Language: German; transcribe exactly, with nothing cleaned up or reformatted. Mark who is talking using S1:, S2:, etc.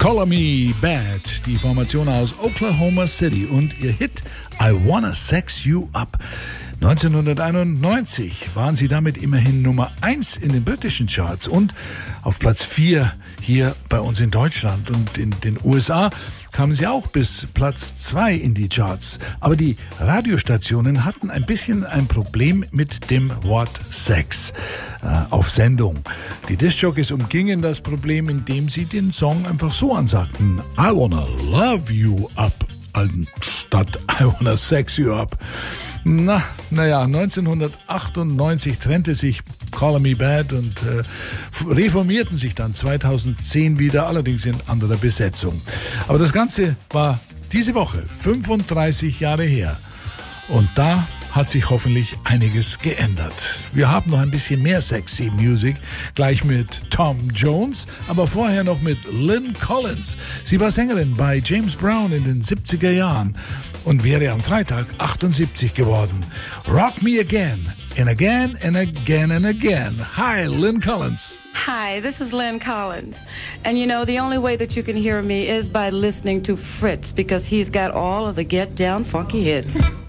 S1: Color Me Bad, die Formation aus Oklahoma City und ihr Hit I Wanna Sex You Up. neunzehnhunderteinundneunzig waren sie damit immerhin Nummer eins in den britischen Charts und auf Platz vier hier bei uns in Deutschland. Und in den U S A kamen sie auch bis Platz zwei in die Charts. Aber die Radiostationen hatten ein bisschen ein Problem mit dem Wort Sex äh, auf Sendung. Die Diskjockeys umgingen das Problem, indem sie den Song einfach so ansagten: I wanna love you up, anstatt I wanna sex you up. Na, naja, neunzehnhundertachtundneunzig trennte sich Call Me Bad und äh, reformierten sich dann zweitausendzehn wieder, allerdings in anderer Besetzung. Aber das Ganze war diese Woche fünfunddreißig Jahre her. Und da hat sich hoffentlich einiges geändert. Wir haben noch ein bisschen mehr sexy Music, gleich mit Tom Jones, aber vorher noch mit Lynn Collins. Sie war Sängerin bei James Brown in den siebziger Jahren und wäre am Freitag achtundsiebzig geworden. Rock Me Again, and again, and again, and again. Hi, Lynn Collins.
S2: Hi, this is Lynn Collins. And you know, the only way that you can hear me is by listening to Fritz, because he's got all of the get down funky hits.